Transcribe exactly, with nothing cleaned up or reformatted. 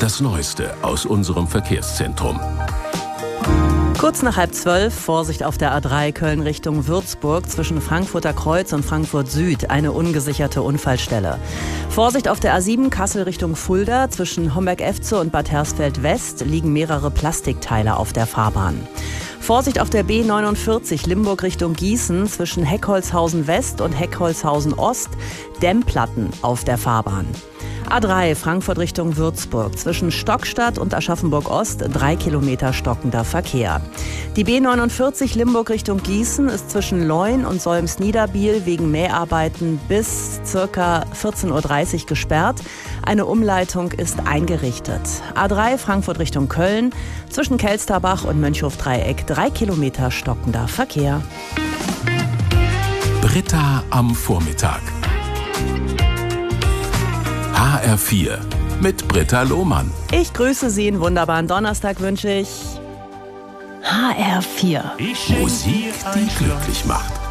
Das Neueste aus unserem Verkehrszentrum. Kurz nach halb zwölf, Vorsicht auf der A drei Köln Richtung Würzburg zwischen Frankfurter Kreuz und Frankfurt Süd, eine ungesicherte Unfallstelle. Vorsicht auf der A sieben Kassel Richtung Fulda zwischen Homberg-Efze und Bad Hersfeld West liegen mehrere Plastikteile auf der Fahrbahn. Vorsicht auf der B neunundvierzig Limburg Richtung Gießen zwischen Heckholzhausen West und Heckholzhausen Ost, Dämmplatten auf der Fahrbahn. A drei Frankfurt Richtung Würzburg zwischen Stockstadt und Aschaffenburg Ost, drei Kilometer stockender Verkehr. Die B neunundvierzig Limburg Richtung Gießen ist zwischen Leun und Solms-Niederbiel wegen Mäharbeiten bis ca. vierzehn Uhr dreißig gesperrt. Eine Umleitung ist eingerichtet. A drei Frankfurt Richtung Köln zwischen Kelsterbach und Mönchhof-Dreieck, drei Kilometer stockender Verkehr. Britta am Vormittag. H R vier mit Britta Lohmann. Ich grüße Sie, einen wunderbaren Donnerstag wünsche ich. H R vier. Musik, die glücklich macht.